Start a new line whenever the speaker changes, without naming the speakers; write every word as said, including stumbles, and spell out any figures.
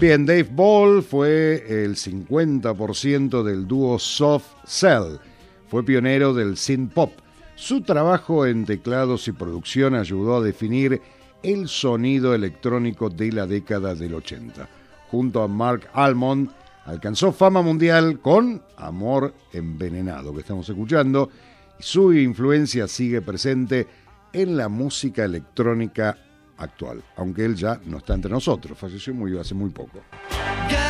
Bien, Dave Ball fue el cincuenta por ciento del dúo Soft Cell. Fue pionero del synth pop. Su trabajo en teclados y producción ayudó a definir el sonido electrónico de la década del ochenta. Junto a Mark Almond, alcanzó fama mundial con Amor Envenenado, que estamos escuchando, y su influencia sigue presente en la música electrónica actual, aunque él ya no está entre nosotros, falleció muy, hace muy poco.